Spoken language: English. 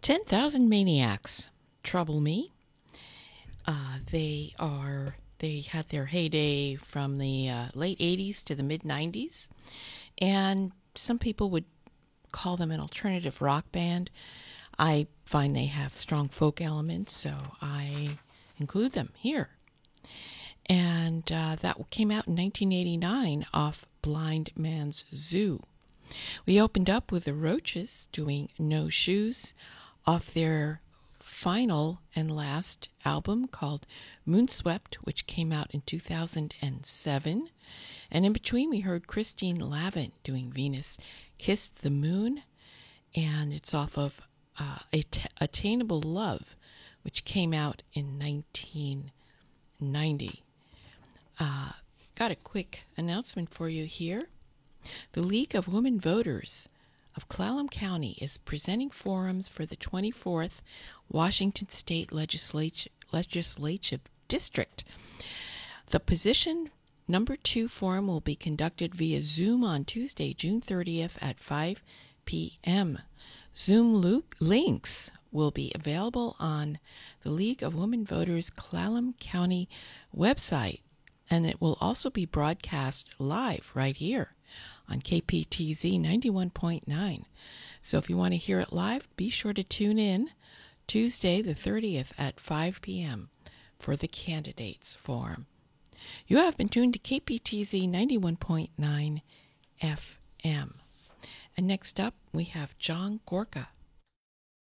10,000 Maniacs trouble me. They had their heyday from the late 80s to the mid 90s, and some people would call them an alternative rock band. I find they have strong folk elements, so I include them here. And that came out in 1989 off Blind Man's Zoo. We opened up with the Roaches doing No Shoes off their final and last album called Moonswept, which came out in 2007. And in between, we heard Christine Lavin doing Venus Kissed the Moon, and it's off of Attainable Love, which came out in 1990. Got a quick announcement for you here. The League of Women Voters of Clallam County is presenting forums for the 24th Washington State Legislative District. The position number 2 forum will be conducted via Zoom on Tuesday, June 30th at 5 p.m. Zoom links will be available on the League of Women Voters Clallam County website, and it will also be broadcast live right here on KPTZ 91.9. So if you want to hear it live, be sure to tune in Tuesday the 30th at 5 p.m. for the Candidates Forum. You have been tuned to KPTZ 91.9 FM. And next up, we have John Gorka.